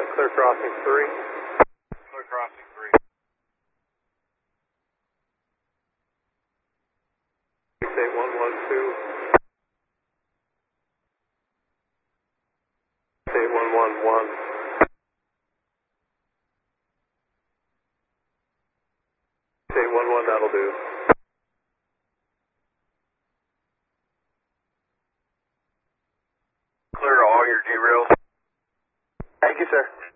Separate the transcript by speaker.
Speaker 1: clear crossing 3.
Speaker 2: Clear crossing 3.
Speaker 1: 8112. 8111. 811, that'll do.
Speaker 2: Clear all your derails.
Speaker 3: Thank you, sir.